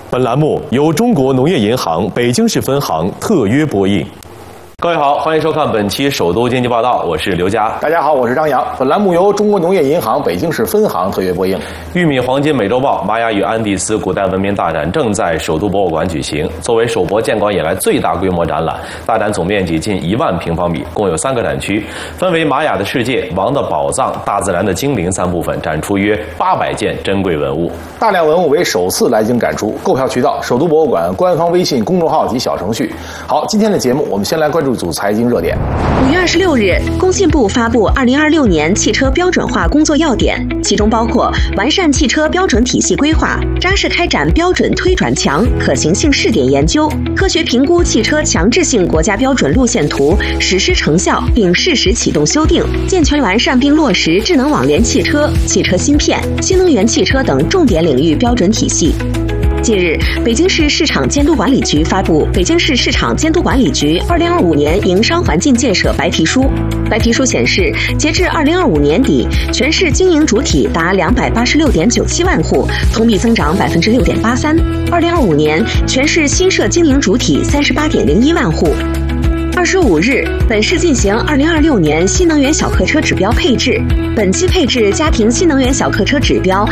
本栏目由中国农业银行北京市分行特约播映。各位好，欢迎收看本期首都经济报道，我是刘佳。 大家好，我是张扬。本栏目由中国农业银行北京市分行特约播映。 玉米黄金美洲豹玛雅与安第斯古代文明大展正在首都博物馆举行。作为首博建馆以来最大规模展览，大展总面积近1万平方米，共有3个展区，分为玛雅的世界、王的宝藏、大自然的精灵3部分，展出约800件珍贵文物。 大量文物为首次来京展出，购票渠道：首都博物馆官方微信公众号及小程序。好，今天的节目我们先来关注组财经热点。 5月26日，工信部发布2026年汽车标准化工作要点，其中包括完善汽车标准体系规划，扎实开展标准推转强、可行性试点研究，科学评估汽车强制性国家标准路线图实施成效，并适时启动修订，健全完善并落实智能网联汽车、汽车芯片、新能源汽车等重点领域标准体系。近日，北京市市场监督管理局发布《北京市市场监督管理局2025年营商环境建设白皮书》。白皮书显示，截至2025年底，全市经营主体达286.97万户，同比增长6.83%。2025年，全市新设经营主体38.01万户。25日，本市进行2026年新能源小客车指标配置，本期配置家庭新能源小客车指标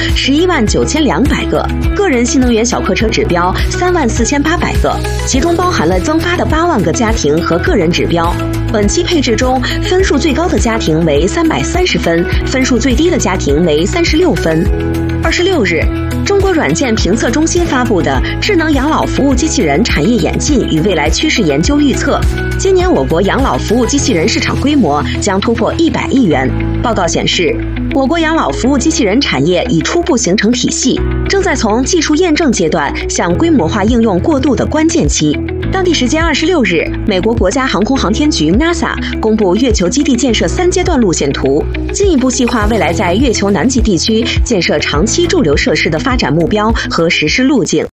119200个，个人新能源小客车指标34800个，其中包含了增发的8万个家庭和个人指标。本期配置中，分数最高的家庭为330分，分数最低的家庭为36分。26日，中国软件评测中心发布的《智能养老服务机器人产业演进与未来趋势研究》预测，今年我国养老服务机器人市场规模将突破100亿元。报告显示，我国养老服务机器人产业已初步形成体系，正在从技术验证阶段向规模化应用过渡的关键期。当地时间26日，美国国家航空航天局 NASA 公布月球基地建设3阶段路线图，进一步细化未来在月球南极地区建设长期驻留设施的发展目标和实施路径。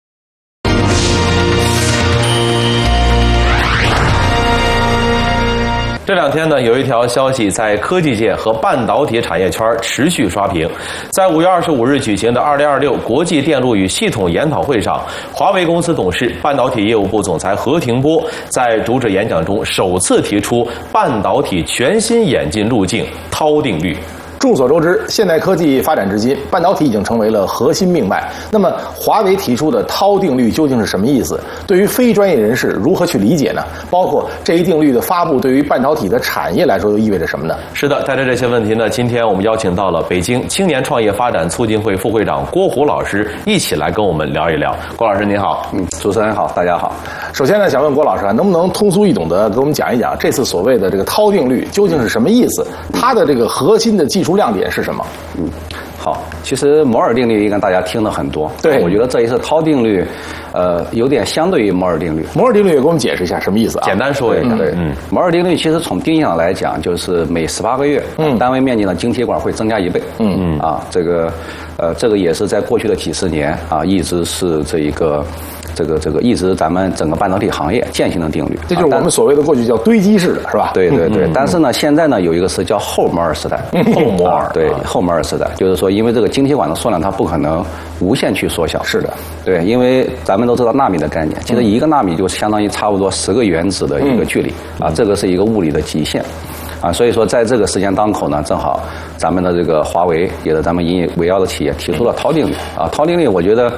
这2天呢，有一条消息在科技界和半导体产业圈持续刷屏。在5月25日举行的2026国际电路与系统研讨会上，华为公司董事、半导体业务部总裁何庭波在主旨演讲中首次提出半导体全新演进路径——涛定律。 众所周知，现代科技发展至今，半导体已经成为了核心命脉。那么，华为提出的涛定律究竟是什么意思？对于非专业人士如何去理解呢？包括这一定律的发布对于半导体的产业来说又意味着什么呢？ 是的，带着这些问题呢，今天我们邀请到了北京青年创业发展促进会副会长郭虎老师，一起来跟我们聊一聊。郭老师您好。 主持人好，大家好。 首先呢，想问郭老师啊，能不能通俗易懂的给我们讲一讲这次所谓的这个涛定律究竟是什么意思？它的这个核心的技术亮点是什么？ 好，其实摩尔定律应该大家听了很多。 对， 我觉得这一次涛定律，有点相对于摩尔定律。 摩尔定律也给我们解释一下什么意思啊？ 简单说一下。 对，摩尔定律其实从定义上来讲，就是每18个月，单位面积的晶体管会增加1倍。这个也是在过去的几十年啊，一直是一直咱们整个半导体行业践行的定律。 这就是我们所谓的过去叫堆积式的，是吧？ 对。但是呢，现在呢有一个词叫后摩尔时代。 后摩尔， 对，后摩尔时代，就是说，因为这个晶体管的数量它不可能无限去缩小。 是的， 对，因为咱们都知道纳米的概念，其实1个纳米就相当于差不多10个原子的一个距离啊，这个是一个物理的极限。啊，所以说在这个时间当口呢，正好咱们的这个华为也是咱们引以为傲的企业提出了涛定律啊。涛定律我觉得